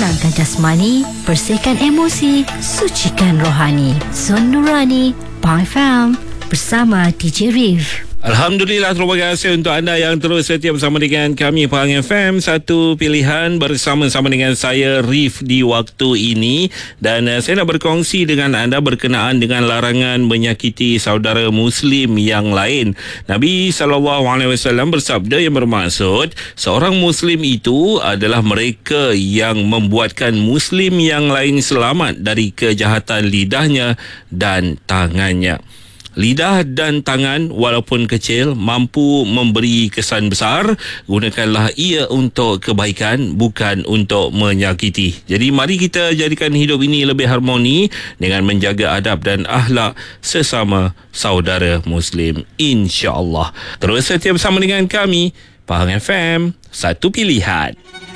tenangkan jasmani, bersihkan emosi, sucikan rohani. Sun Nurani, Pang FM, bersama DJ Rif. Alhamdulillah, terima kasih untuk anda yang terus setia bersama dengan kami Pahang FM, satu pilihan bersama-sama dengan saya Rif di waktu ini. Dan saya nak berkongsi dengan anda berkenaan dengan larangan menyakiti saudara Muslim yang lain. Nabi SAW bersabda yang bermaksud, seorang Muslim itu adalah mereka yang membuatkan Muslim yang lain selamat dari kejahatan lidahnya dan tangannya. Lidah dan tangan walaupun kecil mampu memberi kesan besar. Gunakanlah ia untuk kebaikan, bukan untuk menyakiti. Jadi mari kita jadikan hidup ini lebih harmoni dengan menjaga adab dan akhlak sesama saudara Muslim, insya-Allah. Terus setia bersama dengan kami Pahang FM, satu pilihan.